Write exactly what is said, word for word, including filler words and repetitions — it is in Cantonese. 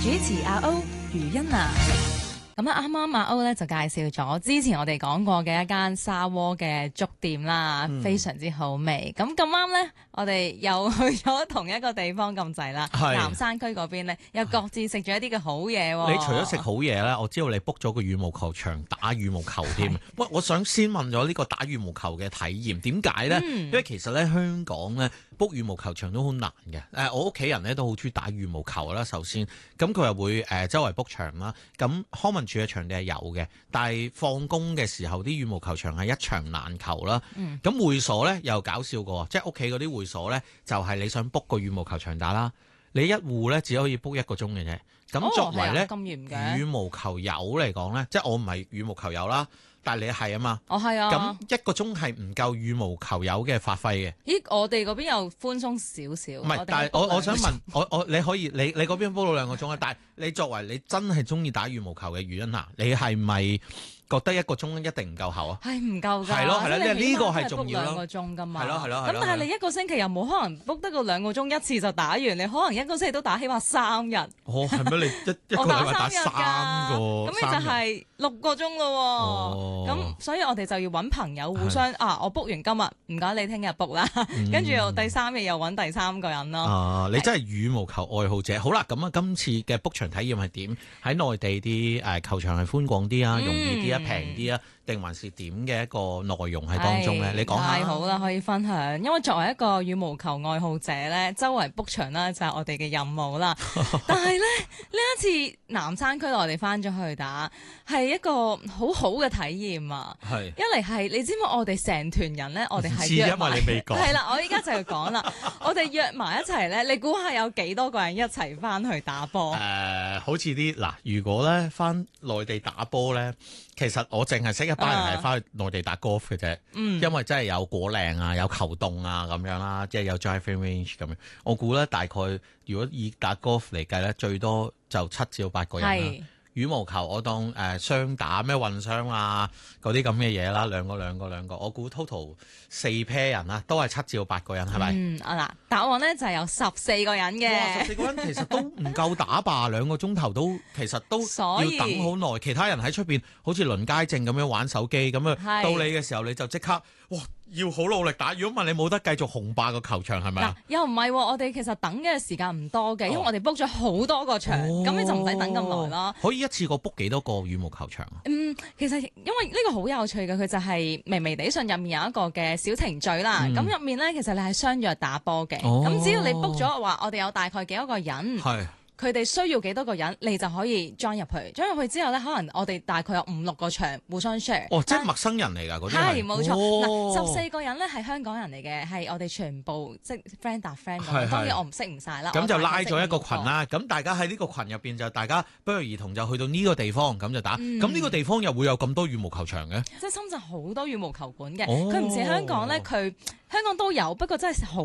主持阿歐余欣娜。咁啊，啱啱阿歐咧就介紹咗之前我哋講過嘅一間沙窩嘅粥店啦，嗯、非常之好味。咁咁啱咧，我哋又去咗同一個地方咁滯啦，南山區嗰邊咧又各自食咗一啲嘅好嘢。 你除咗食好嘢咧，我知道你 book 咗個羽毛球場打羽毛球添。喂，我想先問咗呢個打羽毛球嘅體驗點解咧？嗯、因為其實咧香港咧 book 羽毛球場都好難嘅。誒，我屋企人咧都好中意打羽毛球啦。首先，咁佢又會誒周圍 book 場啦。咁康文署嘅場地係有嘅，但係放工嘅時候啲羽毛球場係一場難求啦。咁、嗯、會所咧又搞笑過，即係屋企嗰啲會所咧就係你想 book 個羽毛球場打啦，你一戶咧只可以 book 一個鐘嘅啫。咁作為咧、哦、羽毛球友嚟講咧，即係我唔係羽毛球友啦。但係你係啊嘛， 哦係啊， 咁一個鐘係唔夠羽毛球友嘅發揮嘅。 咦，我哋嗰邊又寬鬆少少。唔係， 但係我我想問，我我你可以你你嗰邊煲到兩個鐘啊？但係你作為你真係中意打羽毛球嘅原因啊，你係咪覺得一個鐘一定唔夠厚啊？ 係唔夠㗎。 係咯係咯，即係呢個係重要咯。 兩個鐘㗎嘛。 係咯係咯。 咁但係你一個星期又冇可能 book 得個兩個鐘一次就打完，你可能一個星期都打起碼三日。 哦，係咩？你一一個禮拜打三個， 咁你就係六個鐘咯。咁所以我哋就要揾朋友互相啊，我 book 完今日，唔該你聽日 book 啦，跟住又第三日又揾第三個人咯。 啊，你真係羽毛球愛好者。好啦，咁啊，今次嘅 book 場體驗係點？喺內地啲誒球場係寬廣啲啊，容易啲啊，平啲啊，定還是點嘅一個內容喺當中咧？你講下。太好啦，可以分享。因為作為一個羽毛球愛好者咧，周圍 book 場啦就係我哋嘅任務啦。但係咧呢一次南山區我哋翻咗去打，係一個好好嘅體驗啊！係一嚟係你知唔知我哋成團人咧，我哋係約埋，因為你未講。係啦，我依家就要講啦，我哋約埋一齊咧，你估下有幾多個人一齊翻去打波？誒、 呃，好似啲嗱，如果咧翻內地打波咧，其實我淨係識一班人係翻去內地打 golf 嘅啫。嗯，因為真係有果嶺啊，有球洞啊咁樣啦，即係有 driving range 咁樣。我估咧大概如果以打 golf 嚟計咧，最多就七至到八個人啦。羽毛球我當誒雙打咩混雙啊嗰啲咁嘅嘢啦，兩個兩個兩個，我估 total 四 pair 人啦，都係七至到八個人係咪？ 嗯，啊嗱，答案咧就係有十四個人嘅。哇，十四個人其實都唔夠打吧？兩個鐘頭都其實都要等好耐，其他人喺出邊好似輪街症咁樣玩手機咁啊，到你嘅時候你就即刻哇！要好努力打，如果唔係你冇得繼續紅霸個球場係咪啊？又唔係喎，我哋其實等嘅時間唔多嘅，因為我哋 book 咗好多個場，咁、哦、你就唔使等咁耐啦。 可以一次過 book 幾多個羽毛球場啊？ 嗯，其實因為呢個好有趣嘅，佢就係微微地信入面有一個嘅小程序啦。咁入、嗯、面咧，其實你係相約打波嘅。咁、哦、只要你 book 咗話，我哋有大概幾多個人。係。佢哋需要幾多個人，你就可以 join 入去。join 入去之後咧，可能我哋大概有五六個場互相 share。 哦，即係陌生人嚟㗎嗰啲。係冇錯。嗱，十四個人咧係香港人嚟嘅，係我哋全部即係 friend 搭 friend 咁。當然我唔識唔晒啦。 咁就拉咗一個群啦。咁大家喺呢個群入邊就大家不約而同就去到呢個地方咁就打。咁呢、嗯、個地方又會有咁多羽毛球場嘅？即係深圳好多羽毛球館嘅。佢唔似香港咧，佢香港都有，不過真係好